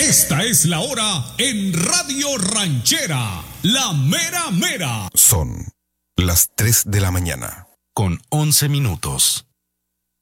Esta es la hora en Radio Ranchera, la mera mera. Son las 3 de la mañana. Con 11 minutos.